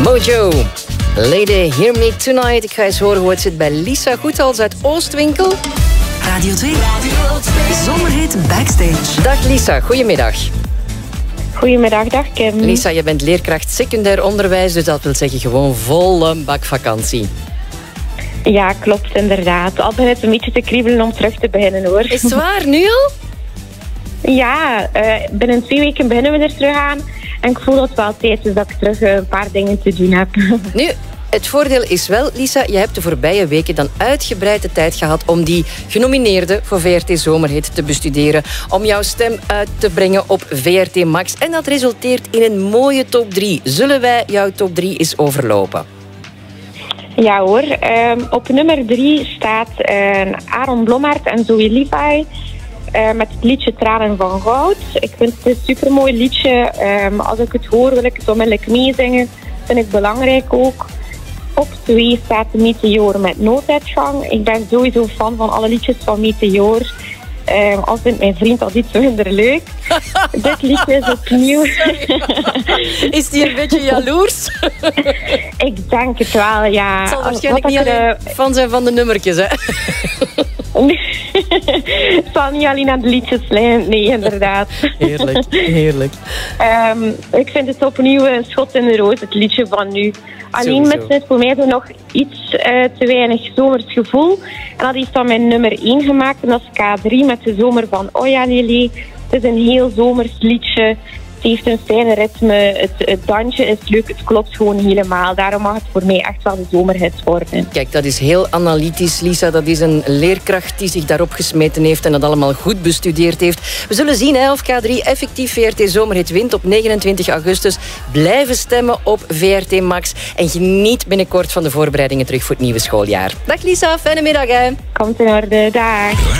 Mojo. Lady, hear me tonight. Ik ga eens horen hoe het zit bij Lisa Goethals uit Oostwinkel. Radio 2. Zomerhit Backstage. Dag Lisa, goedemiddag. Goedemiddag, dag Kim. Lisa, je bent leerkracht secundair onderwijs, dus dat wil zeggen gewoon volle bak vakantie. Ja, klopt inderdaad. Al begint het een beetje te kriebelen om terug te beginnen hoor. Is het waar, nu al? Ja, binnen 2 weken beginnen we er terug aan. En ik voel dat het wel tijd is dat ik terug een paar dingen te doen heb. Nu, het voordeel is wel, Lisa, je hebt de voorbije weken dan uitgebreid de tijd gehad om die genomineerden voor VRT Zomerhit te bestuderen. Om jouw stem uit te brengen op VRT Max. En dat resulteert in een mooie top 3. Zullen wij jouw top 3 eens overlopen? Ja hoor, op nummer 3 staat Aaron Blommaert en Zoe Levi. Met het liedje Tranen van Goud. Ik vind het een supermooi liedje. Als ik het hoor wil ik het onmiddellijk meezingen. Vind ik belangrijk ook. Op 2 staat Meteor met Nooduitgang. Ik ben sowieso fan van alle liedjes van Meteor. Al vindt mijn vriend dat iets minder leuk. Dit liedje is opnieuw... Is die een beetje jaloers? Ik denk het wel, ja. Het zal waarschijnlijk niet alleen fan zijn van de nummertjes, hè? Het zal niet alleen aan de liedjes liggen, nee, inderdaad. Heerlijk, heerlijk. Ik vind het opnieuw een schot in de roos, het liedje van nu. Alleen met het voor mij nog iets te weinig zomers gevoel. En dat is dan mijn nummer 1 gemaakt. En dat is K3 met de zomer van Oja Lili. Het is een heel zomers liedje. Het heeft een fijne ritme. Het dansje is leuk. Het klopt gewoon helemaal. Daarom mag het voor mij echt wel de zomerhit worden. Kijk, dat is heel analytisch, Lisa. Dat is een leerkracht die zich daarop gesmeten heeft en dat allemaal goed bestudeerd heeft. We zullen zien of K3 effectief VRT Zomerhit wint op 29 augustus. Blijven stemmen op VRT Max. En geniet binnenkort van de voorbereidingen terug voor het nieuwe schooljaar. Dag Lisa, fijne middag hè. Komt in orde, dag.